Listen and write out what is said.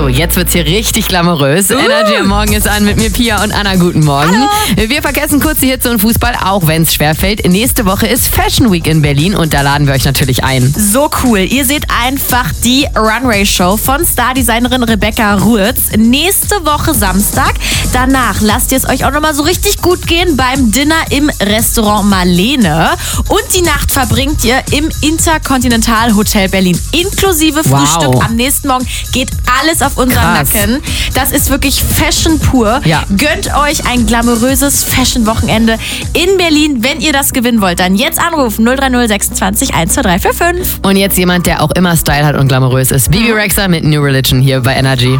So, jetzt wird's hier richtig glamourös. Energy am Morgen ist an mit mir, Pia und Anna. Guten Morgen. Hallo. Wir vergessen kurz die Hitze und Fußball, auch wenn es schwerfällt. Nächste Woche ist Fashion Week in Berlin und da laden wir euch natürlich ein. So cool. Ihr seht einfach die Runway-Show von Stardesignerin Rebecca Ruetz. Nächste Woche Samstag. Danach lasst ihr es euch auch nochmal so richtig gut gehen beim Dinner im Restaurant Marlene. Und die Nacht verbringt ihr im Intercontinental Hotel Berlin. Inklusive Frühstück. Wow. Am nächsten Morgen geht alles auf unseren Krass. Nacken. Das ist wirklich Fashion pur. Ja. Gönnt euch ein glamouröses Fashion-Wochenende in Berlin. Wenn ihr das gewinnen wollt, dann jetzt anrufen 030 26 12345. Und jetzt jemand, der auch immer Style hat und glamourös ist. Bibi Rexha mit New Religion hier bei Energy.